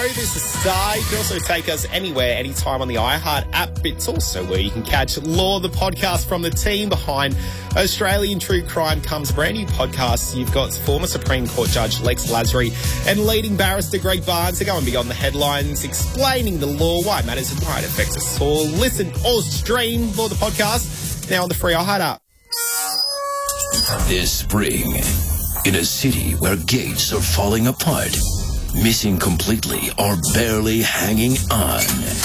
This is Star. You can also take us anywhere, anytime on the iHeart app. It's also where you can catch Law, the podcast from the team behind Australian True Crime Comes, a brand new podcast. You've got former Supreme Court Judge Lex Lasry and leading barrister Greg Barnes. They're going beyond the headlines, explaining the law, why it matters and why it affects us all. Listen or stream Law, the podcast, now on the free iHeart app. This spring, in a city where gates are falling apart, missing completely or barely hanging on,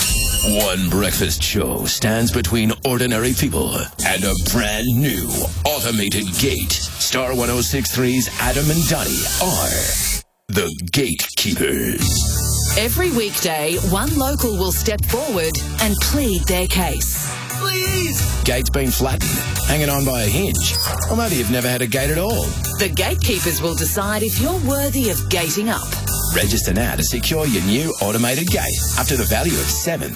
one breakfast show stands between ordinary people and a brand new automated gate. Star 106.3's Adam and Donnie are the Gatekeepers. Every weekday, one local will step forward and plead their case. Please! Gate's been flattened, hanging on by a hinge. Or maybe you've never had a gate at all. The Gatekeepers will decide if you're worthy of gating up. Register now to secure your new automated gate up to the value of $7,000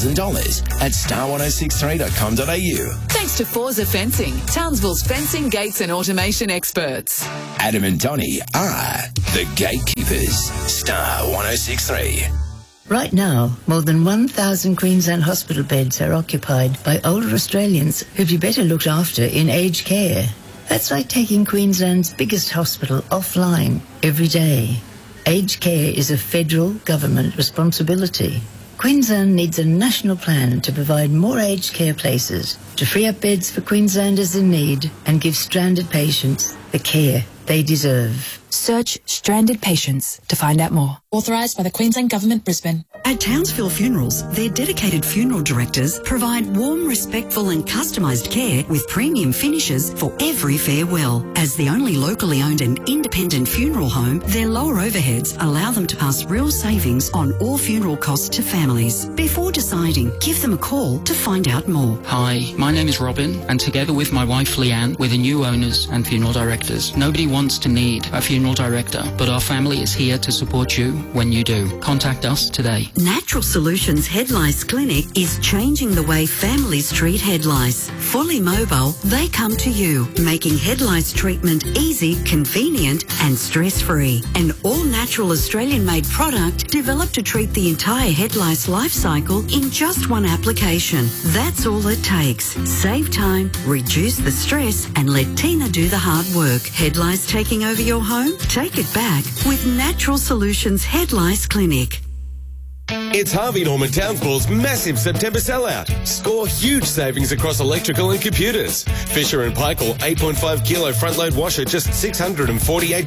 at star1063.com.au. Thanks to Forza Fencing, Townsville's fencing, gates and automation experts. Adam and Donnie are the Gatekeepers. Star 106.3. Right now, more than 1,000 Queensland hospital beds are occupied by older Australians who'd be better looked after in aged care. That's like taking Queensland's biggest hospital offline every day. Aged care is a federal government responsibility. Queensland needs a national plan to provide more aged care places, to free up beds for Queenslanders in need and give stranded patients the care they deserve. Search stranded patients to find out more. Authorised by the Queensland Government, Brisbane. At Townsville Funerals, their dedicated funeral directors provide warm, respectful and customised care with premium finishes for every farewell. As the only locally owned and independent funeral home, their lower overheads allow them to pass real savings on all funeral costs to families. Before deciding, give them a call to find out more. Hi, my name is Robin, and together with my wife Leanne, we're the new owners and funeral directors. Nobody wants to need a funeral director, but our family is here to support you when you do. Contact us today. Natural Solutions Head Lice Clinic is changing the way families treat head lice. Fully mobile, they come to you, making head lice treatment easy, convenient and stress-free. An all-natural Australian-made product developed to treat the entire head lice life cycle in just one application. That's all it takes. Save time, reduce the stress and let Tina do the hard work. Head lice taking over your home? Take it back with Natural Solutions Head Lice Clinic. It's Harvey Norman Townsville's massive September sellout. Score huge savings across electrical and computers. Fisher & Paykel 8.5 kilo front load washer just $648.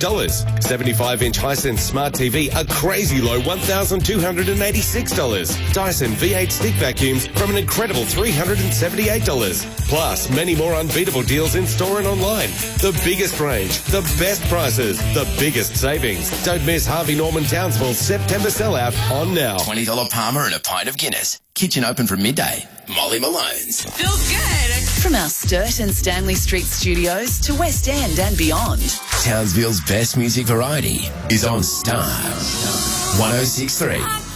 75-inch Hisense smart TV a crazy low $1,286. Dyson V8 stick vacuums from an incredible $378. Plus, many more unbeatable deals in store and online. The biggest range, the best prices, the biggest savings. Don't miss Harvey Norman Townsville's September sellout on now. $20 Palmer and a pint of Guinness. Kitchen open from midday. Molly Malone's. Feels good. From our Sturt and Stanley Street studios to West End and beyond, Townsville's best music variety is on Star 106.3.